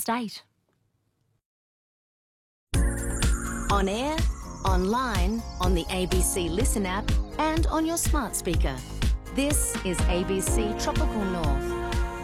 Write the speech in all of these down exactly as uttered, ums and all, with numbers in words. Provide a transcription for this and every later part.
state. On air, online, on the A B C Listen app and on your smart speaker. This is A B C Tropical North.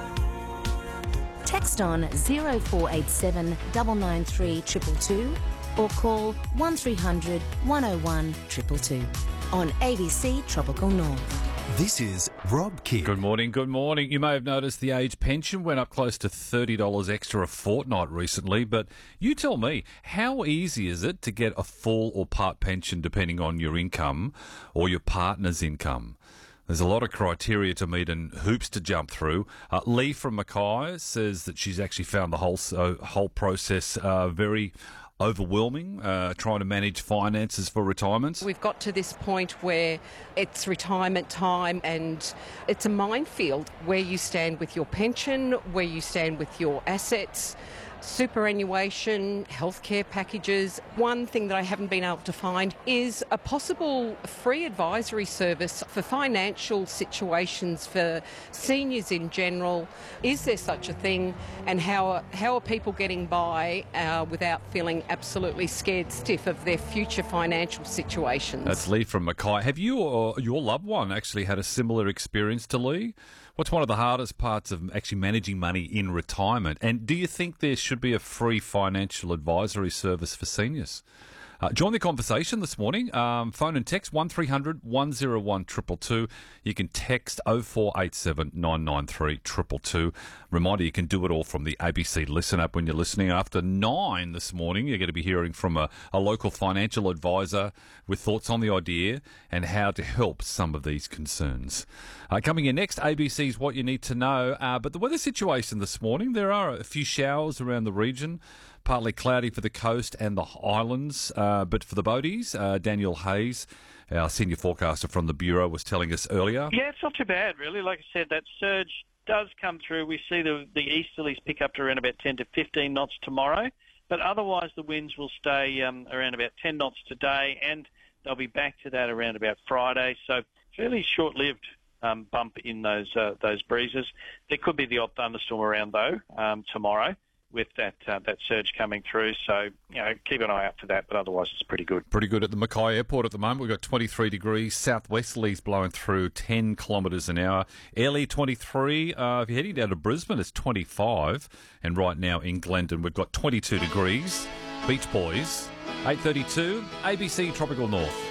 Text on zero four eight seven nine nine three two two two or call one three hundred one oh one two two two on A B C Tropical North. This is Rob Kidd. Good morning, good morning. You may have noticed the age pension went up close to thirty dollars extra a fortnight recently, but you tell me, how easy is it to get a full or part pension depending on your income or your partner's income? There's a lot of criteria to meet and hoops to jump through. Uh, Lee from Mackay says that she's actually found the whole uh, whole process uh, very overwhelming, uh, trying to manage finances for retirement. We've got to this point where it's retirement time and it's a minefield where you stand with your pension, where you stand with your assets, superannuation, healthcare packages. One thing that I haven't been able to find is a possible free advisory service for financial situations for seniors in general. Is there such a thing, and how are, how are people getting by uh, without feeling absolutely scared stiff of their future financial situations? That's Lee from Mackay. Have you or your loved one actually had a similar experience to Lee? What's one of the hardest parts of actually managing money in retirement? And do you think there should be a free financial advisory service for seniors? Uh, join the conversation this morning. Um, phone and text one three hundred one oh one two two two. You can text oh four eight seven nine nine three two two two. Reminder, you can do it all from the A B C Listen app when you're listening. After nine this morning, you're going to be hearing from a, a local financial advisor with thoughts on the idea and how to help some of these concerns. Uh, coming in next, A B C's What You Need to Know. Uh, but the weather situation this morning, there are a few showers around the region. Partly cloudy for the coast and the islands, uh, but for the boaties, uh, Daniel Hayes, our senior forecaster from the Bureau, was telling us earlier. Yeah, it's not too bad, really. Like I said, that surge does come through. We see the, the easterlies pick up to around about ten to fifteen knots tomorrow, but otherwise the winds will stay um, around about ten knots today, and they'll be back to that around about Friday. So fairly short-lived um, bump in those uh, those breezes. There could be the odd thunderstorm around, though, um, tomorrow, with that uh, that surge coming through. So, you know, keep an eye out for that, but otherwise it's pretty good. Pretty good at the Mackay Airport at the moment. We've got twenty-three degrees, southwesterlies blowing through ten kilometres an hour. Airlie twenty-three, uh, if you're heading down to Brisbane, it's twenty-five. And right now in Glendon, we've got twenty-two degrees. Beach Boys, eight thirty-two, A B C Tropical North.